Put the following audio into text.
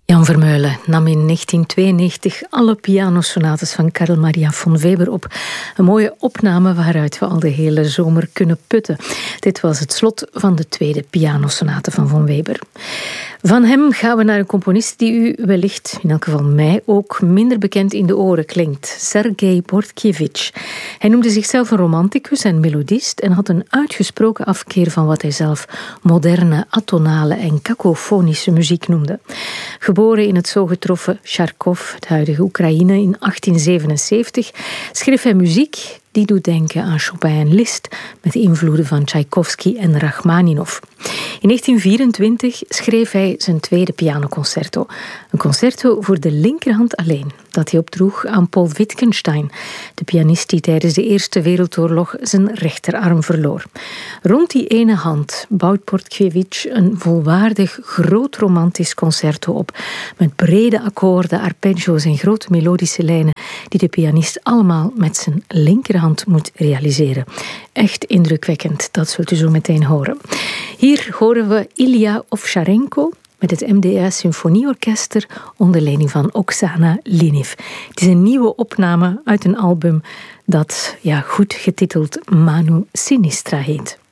Jan Vermeulen nam in 1992 alle pianosonates van Carl Maria von Weber op. Een mooie opname waaruit we al de hele zomer kunnen putten. Dit was het slot van de tweede pianosonate van Weber. Van hem gaan we naar een componist die u wellicht, in elk geval mij, ook minder bekend in de oren klinkt. Sergei Bordkiewicz. Hij noemde zichzelf een romanticus en melodist en had een uitgesproken afkeer van wat hij zelf moderne, atonale en kakofonische muziek noemde. Geboren in het zo getroffen Charkov, het huidige Oekraïne, in 1877, schreef hij muziek die doet denken aan Chopin en Liszt, met invloeden van Tchaikovsky en Rachmaninov. In 1924 schreef hij zijn tweede pianoconcerto. Een concerto voor de linkerhand alleen, dat hij opdroeg aan Paul Wittgenstein, de pianist die tijdens de Eerste Wereldoorlog zijn rechterarm verloor. Rond die ene hand bouwt Bordkiewicz een volwaardig groot romantisch concerto op, met brede akkoorden, arpeggio's en grote melodische lijnen die de pianist allemaal met zijn linkerhand moet realiseren. Echt indrukwekkend, dat zult u zo meteen horen. Hier horen we Ilya Ovcharenko met het MDA Symfonieorkester onder leiding van Oksana Liniv. Het is een nieuwe opname uit een album dat goed getiteld Manu Sinistra heet.